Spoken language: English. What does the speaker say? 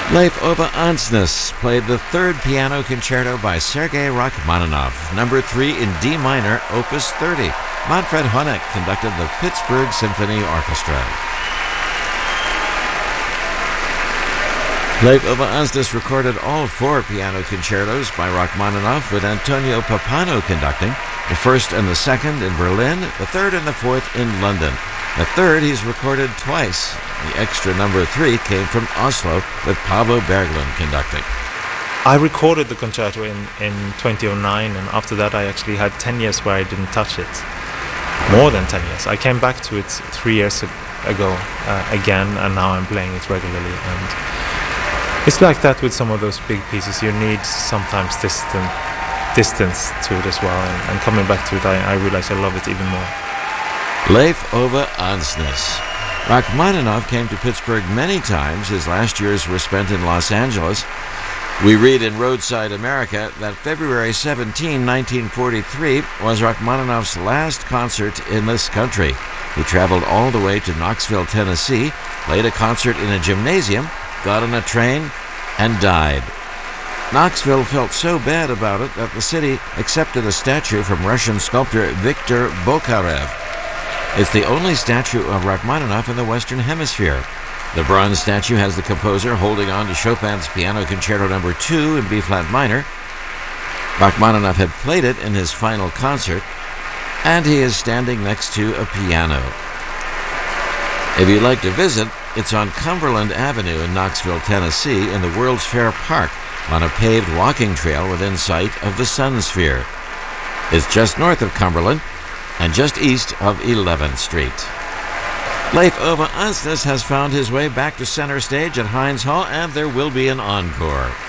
Leif Ove Andsnes played the third piano concerto by Sergei Rachmaninoff, number 3 in D minor, opus 30. Manfred Honeck conducted the Pittsburgh Symphony Orchestra. Leif Ove Andsnes recorded all 4 piano concertos by Rachmaninoff, with Antonio Pappano conducting, the first and the second in Berlin, the third and the fourth in London. The third he's recorded twice. The extra number 3 came from Oslo, with Paavo Berglund conducting. I recorded the concerto in 2009, and after that I actually had 10 years where I didn't touch it. More than 10 years. I came back to it 3 years ago again, and now I'm playing it regularly. And it's like that with some of those big pieces. You need sometimes distance to it as well, and coming back to it, I realize I love it even more. Leif Ove Andsnes. Rachmaninoff came to Pittsburgh many times. His last years were spent in Los Angeles. We read in Roadside America that February 17, 1943 was Rachmaninoff's last concert in this country. He traveled all the way to Knoxville, Tennessee, played a concert in a gymnasium, got on a train, and died. Knoxville felt so bad about it that the city accepted a statue from Russian sculptor Viktor Bokharev. It's the only statue of Rachmaninoff in the Western Hemisphere. The bronze statue has the composer holding on to Chopin's Piano Concerto No. 2 in B-flat minor. Rachmaninoff had played it in his final concert, and he is standing next to a piano. If you'd like to visit, it's on Cumberland Avenue in Knoxville, Tennessee, in the World's Fair Park, on a paved walking trail within sight of the Sun Sphere. It's just north of Cumberland and just east of 11th Street. Leif Ove Andsnes has found his way back to center stage at Heinz Hall, and there will be an encore.